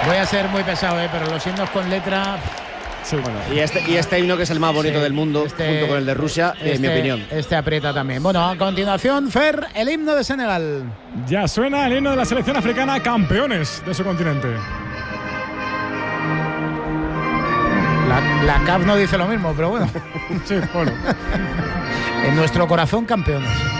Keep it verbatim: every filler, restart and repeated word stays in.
Voy a ser muy pesado, ¿eh? Pero los himnos con letra... Sí. Bueno, y este, y este himno que es el más bonito sí, del mundo, este, junto con el de Rusia, este, en mi opinión. Este aprieta también. Bueno, a continuación, Fer, el himno de Senegal. Ya suena el himno de la selección africana, campeones de su continente. La, la C A F no dice lo mismo, pero bueno. Sí, bueno. En nuestro corazón, campeones.